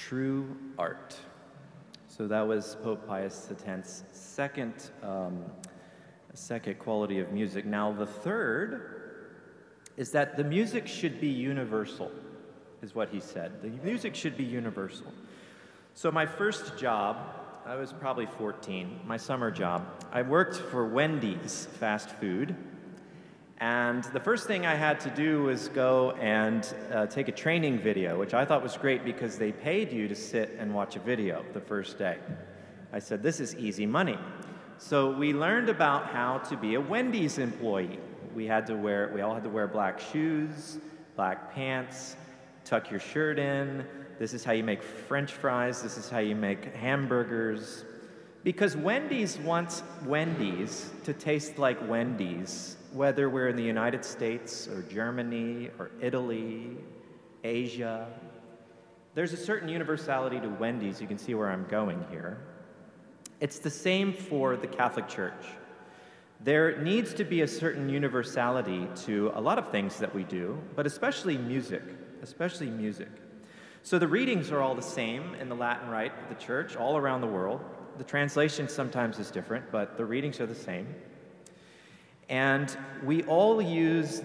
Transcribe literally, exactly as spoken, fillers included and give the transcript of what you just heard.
true art. So that was Pope Pius X's second, um, second quality of music. Now the third is that the music should be universal, is what he said. The music should be universal. So my first job, I was probably fourteen, my summer job, I worked for Wendy's fast food. And the first thing I had to do was go and uh, take a training video, which I thought was great because they paid you to sit and watch a video the first day. I said, this is easy money. So we learned about how to be a Wendy's employee. We had to wear, we all had to wear black shoes, black pants, tuck your shirt in. This is how you make French fries. This is how you make hamburgers. Because Wendy's wants Wendy's to taste like Wendy's, whether we're in the United States or Germany or Italy, Asia. There's a certain universality to Wendy's. You can see where I'm going here. It's the same for the Catholic Church. There needs to be a certain universality to a lot of things that we do, but especially music, especially music. So the readings are all the same in the Latin Rite of the Church all around the world. The translation sometimes is different, but the readings are the same. And we all use